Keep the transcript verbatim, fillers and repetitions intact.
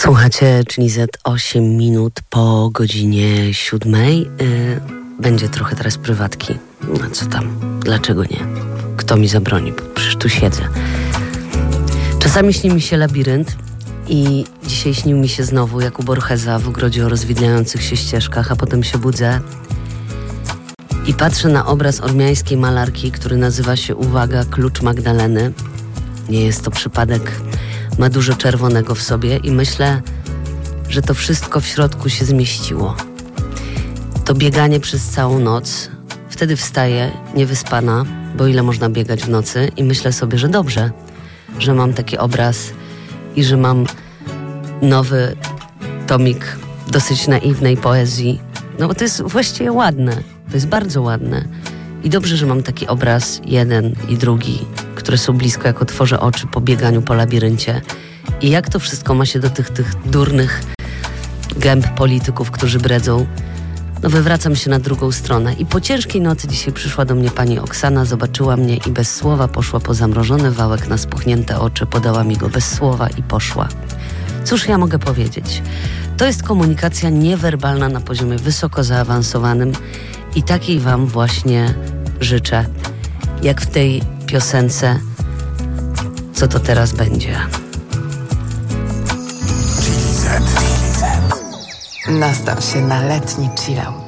Słuchacie Czyli Z osiem minut po godzinie siódmej. Yy, będzie trochę teraz prywatki. No co tam? Dlaczego nie? Kto mi zabroni? Bo przecież tu siedzę. Czasami śni mi się labirynt i dzisiaj śnił mi się znowu jak u Borgesa w ogrodzie o rozwidlających się ścieżkach, a potem się budzę i patrzę na obraz ormiańskiej malarki, który nazywa się, uwaga, Klucz Magdaleny. Nie jest to przypadek. Ma dużo czerwonego w sobie i myślę, że to wszystko w środku się zmieściło. To bieganie przez całą noc. Wtedy wstaję niewyspana, bo ile można biegać w nocy, i myślę sobie, że dobrze, że mam taki obraz i że mam nowy tomik dosyć naiwnej poezji. No bo to jest właściwie ładne. To jest bardzo ładne. I dobrze, że mam taki obraz, jeden i drugi, które są blisko, jak otworzę oczy po bieganiu po labiryncie. I jak to wszystko ma się do tych, tych durnych gęb polityków, którzy bredzą. No wywracam się na drugą stronę. I po ciężkiej nocy dzisiaj przyszła do mnie pani Oksana, zobaczyła mnie i bez słowa poszła po zamrożony wałek na spuchnięte oczy, podała mi go bez słowa i poszła. Cóż ja mogę powiedzieć? To jest komunikacja niewerbalna na poziomie wysoko zaawansowanym i takiej wam właśnie życzę, jak w tej piosence Co to teraz będzie. Nastaw się na letni chillout.